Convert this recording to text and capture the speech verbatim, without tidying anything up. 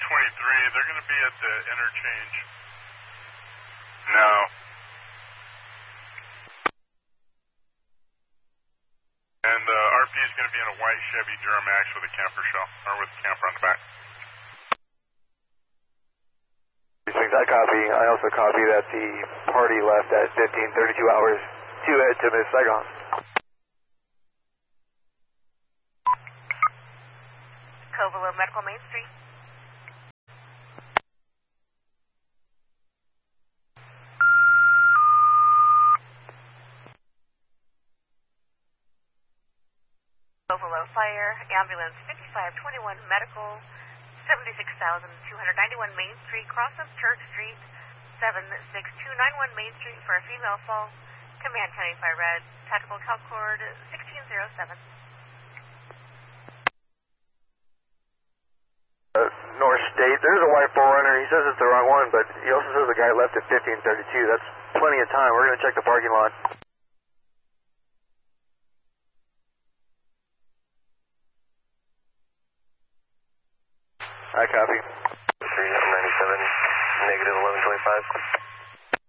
twenty-three. They're going to be at the interchange. No. And uh, R P is going to be in a white Chevy Duramax with a camper shell, or with a camper on the back. I copy. I also copy that the party left at fifteen thirty-two hours to head to Miss Saigon. Covelo Medical Main Street. Covelo Fire, ambulance fifty-five twenty-one Medical, seventy-six thousand two hundred ninety-one Main Street, cross of Church Street, seven six two nine one Main Street for a female fall. Command County Fire Red, tactical CalCord sixteen oh seven. Uh, North State, there's a white four runner. He says it's the wrong one, but he also says the guy left at fifteen thirty-two. That's plenty of time. We're going to check the parking lot. I copy. three ninety-seven, negative eleven twenty-five.